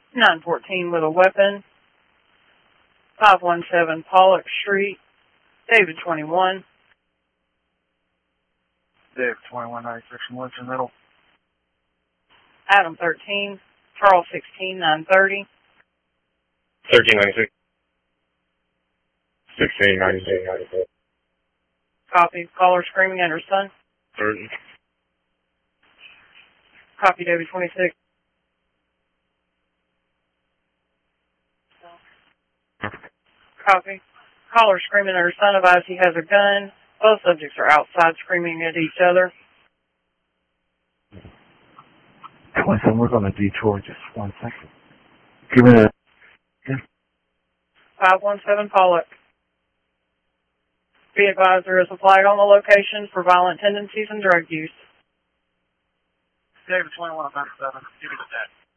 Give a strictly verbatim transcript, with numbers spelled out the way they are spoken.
nine fourteen with a weapon. five one seven Pollock Street, David twenty-one. David twenty-one ninety-six from Winston Middle. Adam thirteen, Charles sixteen, nine thirty. thirteen ninety-six. sixteen ninety-six. Copy. Caller screaming at her son. thirty. Copy, David twenty-six. Copy. Caller screaming at her son, advised he has a gun. Both subjects are outside screaming at each other. twenty-seven, we're going to detour just one second. Give me a... Yeah. five one seven Pollock. Be advised there is a flag on the location for violent tendencies and drug use. David twenty-one ninety-seven, give me the tag.